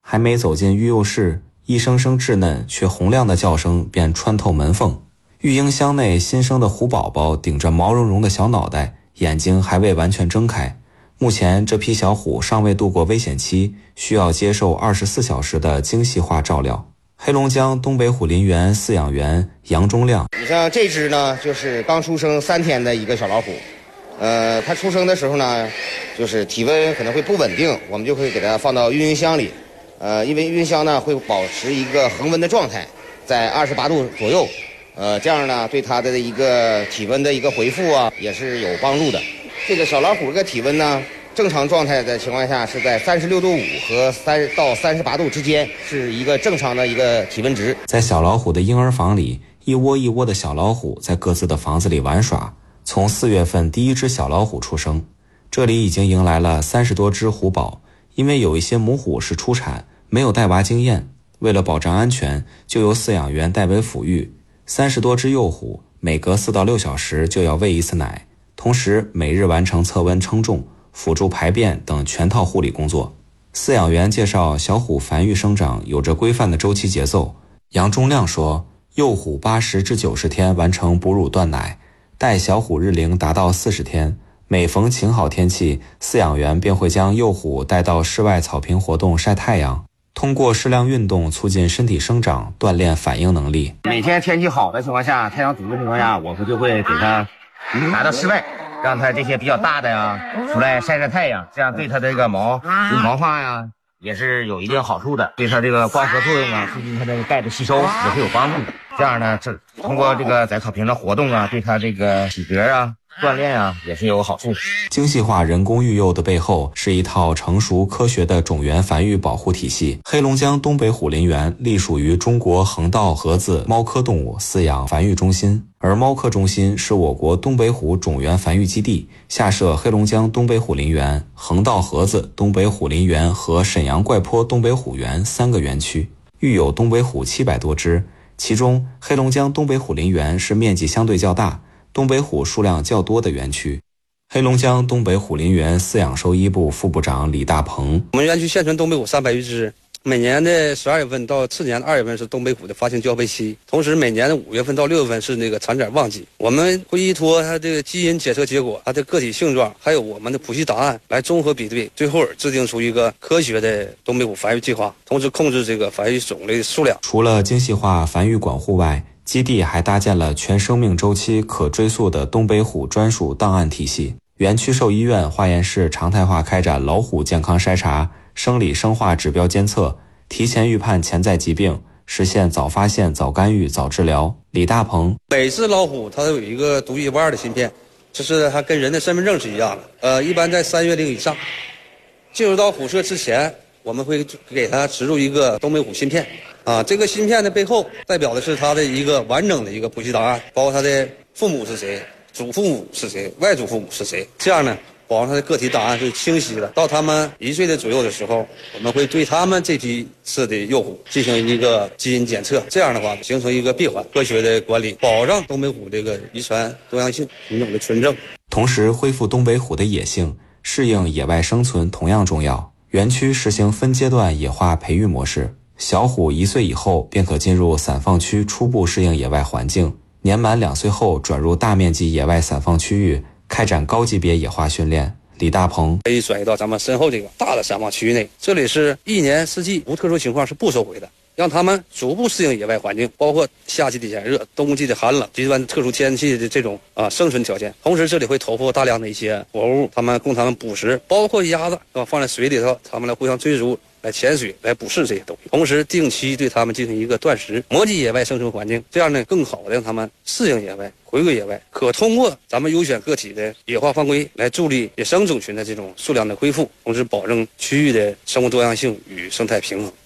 还没走进育幼室，一声声稚嫩却洪亮的叫声便穿透门缝。育婴箱内新生的虎宝宝顶着毛茸茸的小脑袋，眼睛还未完全睁开。目前这批小虎尚未度过危险期，需要接受24小时的精细化照料。黑龙江东北虎林园饲养员杨忠亮， 你像这只呢，就是刚出生3天的一个小老虎，它出生的时候呢，就是体温可能会不稳定，我们就会给它放到育婴箱里，因为育婴箱呢会保持一个恒温的状态，在28度左右，这样呢对它的一个体温的一个回复啊也是有帮助的。这个小老虎这个体温呢，正常状态的情况下是在36.5度和3到38度之间，是一个正常的一个体温值。 在小老虎的婴儿房里，一窝一窝的小老虎在各自的房子里玩耍。从4月份第一只小老虎出生，这里已经迎来了30多只虎宝。因为有一些母虎是初产，没有带娃经验，为了保障安全，就由饲养员代为抚育。30多只幼虎每隔4到6小时就要喂一次奶，同时每日完成测温称重、辅助排便等全套护理工作。饲养员介绍，小虎繁育生长有着规范的周期节奏。杨忠亮说，幼虎80至90天完成哺乳断奶，待小虎日龄达到40天，每逢晴好天气，饲养员便会将幼虎带到室外草坪活动晒太阳，通过适量运动促进身体生长，锻炼反应能力。 每天天气好的情况下，太阳足的情况下，我们就会给它拿到室外，让它这些比较大的呀出来晒晒太阳，这样对它这个毛发呀也是有一定好处的，对它这个光合作用啊，促进它这个钙的吸收也会有帮助。这样呢，通过这个在草坪上活动啊，对它这个体格啊、锻炼啊也是有好处。 精细化人工育幼的背后是一套成熟科学的种源繁育保护体系。黑龙江东北虎林园隶属于中国横道河子猫科动物饲养繁育中心，而猫科中心是我国东北虎种源繁育基地，下设黑龙江东北虎林园、横道河子东北虎林园和沈阳怪坡东北虎园3个园区，育有东北虎700多只。其中黑龙江东北虎林园是面积相对较大、东北虎数量较多的园区。黑龙江东北虎林园饲养兽医部副部长李大鹏， 我们园区现存东北虎300余只，每年的12月份到次年的2月份是东北虎的发情交配期，同时每年的5月份到6月份是那个产崽旺季。我们会依托它这个基因检测结果、它的个体性状，还有我们的谱系档案来综合比对，最后制定出一个科学的东北虎繁育计划，同时控制这个繁育种类数量。 除了精细化繁育管护外，基地还搭建了全生命周期可追溯的东北虎专属档案体系。园区兽医院化验室常态化开展老虎健康筛查、生理生化指标监测，提前预判潜在疾病，实现早发现、早干预、早治疗。李大鹏， 每只老虎它都有一个独一无二的芯片，就是它跟人的身份证是一样的。一般在3月龄以上，进入到虎舍之前，我们会给它植入一个东北虎芯片。这个芯片的背后代表的是它的一个完整的一个谱系档案，包括它的父母是谁、祖父母是谁、外祖父母是谁，这样呢保证它的个体档案是清晰的。到他们1岁的左右的时候，我们会对他们这批次的幼虎进行一个基因检测，这样的话形成一个闭环科学的管理，保障东北虎这个遗传多样性、品种的纯正。 同时恢复东北虎的野性，适应野外生存同样重要。园区实行分阶段野化培育模式，小虎1岁以后便可进入散放区初步适应野外环境，年满2岁后转入大面积野外散放区域，开展高级别野化训练。李大鹏， 可以转移到咱们身后这个大的散放区域内，这里是一年四季无特殊情况是不收回的，让他们逐步适应野外环境，包括夏季的炎热、冬季的寒冷、极端特殊天气的这种生存条件。同时这里会投放大量的一些活物，供他们捕食，包括鸭子放在水里头，他们来互相追逐、来潜水、来捕食这些东西。同时定期对他们进行一个断食，磨砺野外生存环境，这样呢更好的让他们适应野外，回归野外。可通过咱们优选个体的野化放归来助力野生种群的这种数量的恢复，同时保证区域的生物多样性与生态平衡。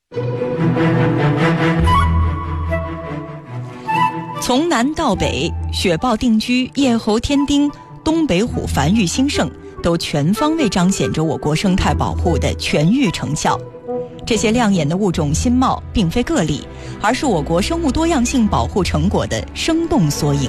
从南到北，雪豹定居、叶猴添丁、东北虎繁育兴盛，都全方位彰显着我国生态保护的全域成效。这些亮眼的物种新貌并非个例，而是我国生物多样性保护成果的生动缩影。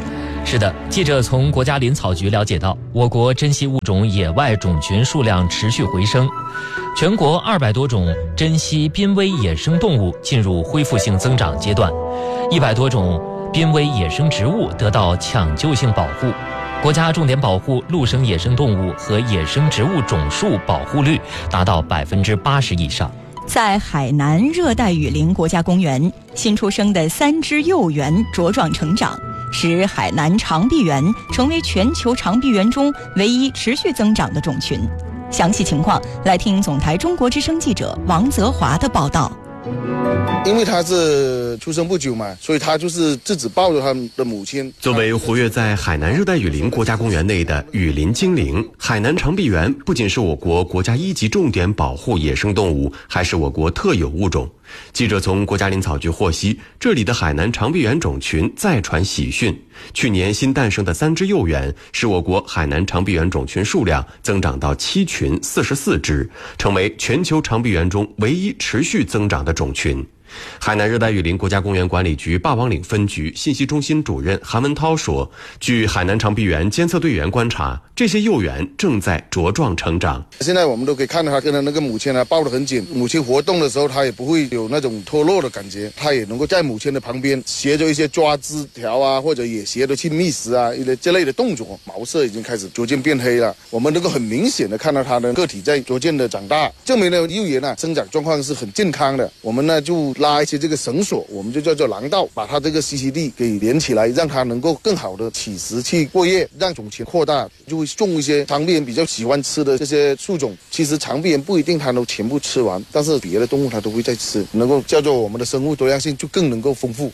是的，记者从国家林草局了解到，我国珍稀物种野外种群数量持续回升，全国200多种珍稀濒危野生动物进入恢复性增长阶段，100多种濒危野生植物得到抢救性保护。国家重点保护陆生野生动物和野生植物种数保护率达到80%以上。 在海南热带雨林国家公园，新出生的3只幼猿茁壮成长，使海南长臂猿成为全球长臂猿中唯一持续增长的种群。详细情况来听总台中国之声记者王泽华的报道。 因为他是出生不久嘛，所以他就是自己抱着他的母亲。 作为活跃在海南热带雨林国家公园内的雨林精灵，海南长臂猿不仅是我国国家1级重点保护野生动物，还是我国特有物种。记者从国家林草局获悉，这里的海南长臂猿种群再传喜讯，去年新诞生的3只幼猿，使我国海南长臂猿种群数量增长到7群44只，成为全球长臂猿中唯一持续增长的种群。海南热带雨林国家公园管理局霸王岭分局信息中心主任韩文涛说，据海南长臂猿监测队员观察，这些幼猿正在茁壮成长。 现在我们都可以看到他跟那个母亲抱得很紧，母亲活动的时候他也不会有那种脱落的感觉，他也能够在母亲的旁边学着一些抓枝条啊，或者也学着去觅食啊一类这类的动作。毛色已经开始逐渐变黑了，我们能够很明显的看到他的个体在逐渐的长大，证明了幼猿生长状况是很健康的。我们就拉一些这个绳索，我们就叫做廊道，把它这个栖息地给连起来，让它能够更好的起食去过夜，让种群扩大。就会种一些长臂猿比较喜欢吃的这些树种，其实长臂猿不一定它都全部吃完，但是别的动物它都会在吃，能够叫做我们的生物多样性就更能够丰富。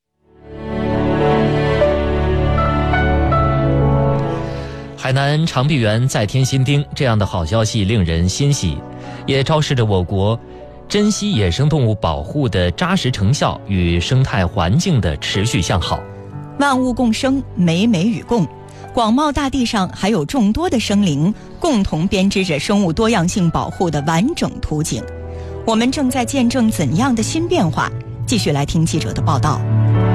海南长臂猿再添新丁，这样的好消息令人欣喜，也昭示着我国珍稀野生动物保护的扎实成效与生态环境的持续向好。 万物共生，美美与共，广袤大地上还有众多的生灵，共同编织着生物多样性保护的完整图景。我们正在见证怎样的新变化？继续来听记者的报道。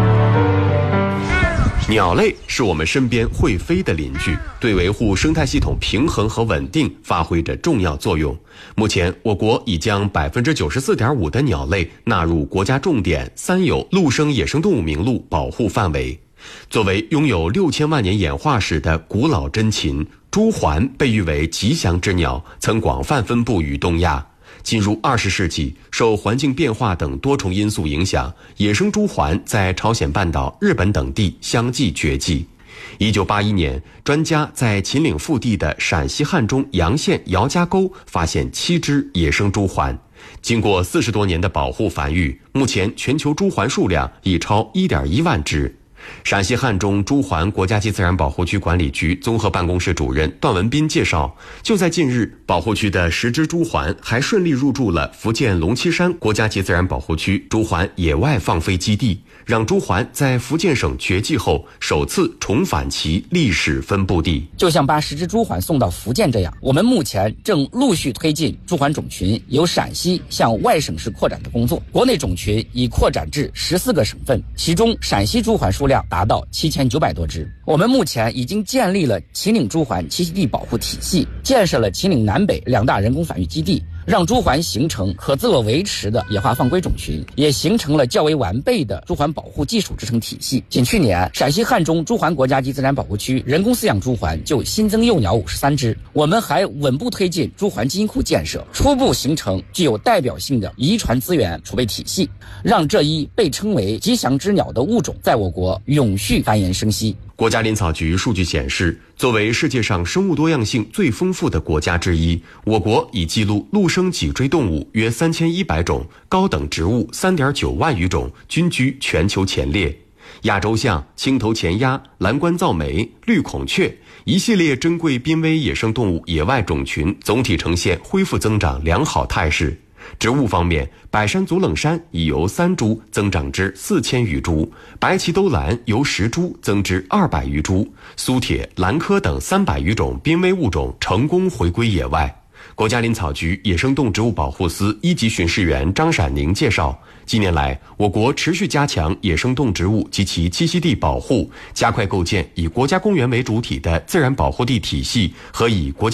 鸟类是我们身边会飞的邻居，对维护生态系统平衡和稳定发挥着重要作用。目前，我国已将94.5%的鸟类纳入国家重点3有陆生野生动物名录保护范围。作为拥有6000万年演化史的古老珍禽，朱鹮被誉为吉祥之鸟，曾广泛分布于东亚。进入20世纪，受环境变化等多重因素影响，野生朱鹮在朝鲜半岛、日本等地相继绝迹。1981年，专家在秦岭腹地的陕西汉中洋县姚家沟发现7只野生朱鹮。经过40多年的保护繁育，目前全球朱鹮数量已超1.1万只。陕西汉中朱鹮国家级自然保护区管理局综合办公室主任段文斌介绍，就在近日，保护区的10只朱鹮还顺利入驻了福建龙栖山国家级自然保护区朱鹮野外放飞基地，让朱鹮在福建省绝迹后首次重返其历史分布地。 就像把10只朱鹮送到福建这样，我们目前正陆续推进朱鹮种群由陕西向外省市扩展的工作。国内种群已扩展至14个省份，其中陕西朱鹮数量达到7900多只。我们目前已经建立了秦岭朱鹮栖息地保护体系，建设了秦岭南北2大人工繁育基地，让朱鹮形成可自我维持的野化放归种群，也形成了较为完备的朱鹮保护技术支撑体系。仅去年，陕西汉中朱鹮国家级自然保护区人工饲养朱鹮就新增幼鸟53只。我们还稳步推进朱鹮基因库建设，初步形成具有代表性的遗传资源储备体系，让这一被称为吉祥之鸟的物种在我国永续繁衍生息。 国家林草局数据显示，作为世界上生物多样性最丰富的国家之一，我国已记录陆生脊椎动物约3100种，高等植物3.9万余种，均居全球前列。亚洲象、青头前鸭、蓝冠噪鹛、绿孔雀一系列珍贵濒危野生动物野外种群总体呈现恢复增长良好态势。植物方面，百山左冷杉已由3株增长至4000余株，白鳍兜兰由10株增至200余株，苏铁、兰科等300余种濒危物种成功回归野外。 国家林草局野生动植物保护司1级巡视员张闪宁介绍，近年来，我国持续加强野生动植物及其栖息地保护，加快构建以国家公园为主体的自然保护地体系和以国家